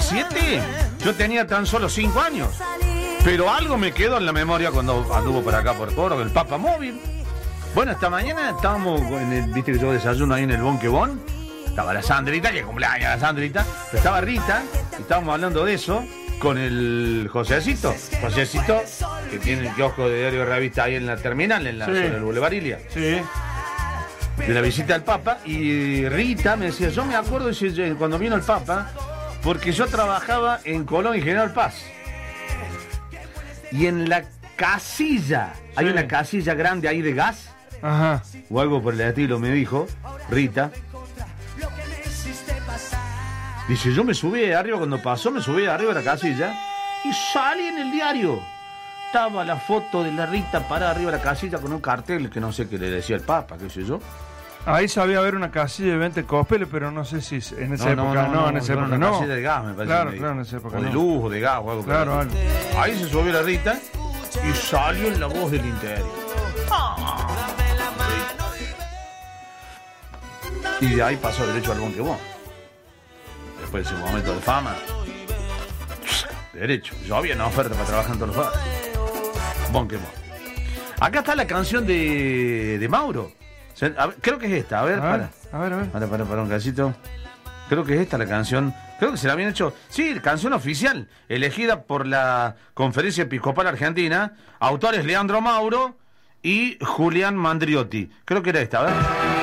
2007 yo tenía tan solo 5 años. Pero algo me quedó en la memoria cuando anduvo por acá por Coro, el Papa Móvil. Bueno, esta mañana estábamos viste que yo desayuno ahí en el Bonquebón. Estaba la Sandrita, que cumpleaños la Sandrita. Pero estaba Rita, y estábamos hablando de eso con el Josecito, que tiene el kiosco de diario de revista ahí en la terminal, sobre el Boulevard Ilia. Sí. De la visita del Papa. Y Rita me decía, yo me acuerdo cuando vino el Papa, porque yo trabajaba en Colón y General Paz. Y en la casilla, hay una casilla grande ahí de gas. Ajá. O algo por el estilo, me dijo Rita. Dice, yo me subí arriba, cuando pasó, me subí arriba de la casilla y salí en el diario. Estaba la foto de la Rita parada arriba de la casilla con un cartel que no sé qué le decía el Papa, qué sé yo. Ahí sabía haber una casilla de venta de cospeles, pero no sé si en esa época en esa época no. Casilla de gas, me parece. Claro, en esa época o de luz, o de gas, o algo. Claro, algo. Ahí se subió la Rita y salió en La Voz del Interior. Y de ahí pasó derecho al Bonquebón. Después de ese momento de fama, derecho. Yo había una oferta para trabajar en todos los bares. Bonquebón. Acá está la canción de Mauro. Creo que es esta. A ver. Para un casito. Creo que es esta la canción. Creo que se la habían hecho. Sí, canción oficial. Elegida por la Conferencia Episcopal Argentina. Autores Leandro Mauro y Julián Mandriotti. Creo que era esta, a ver.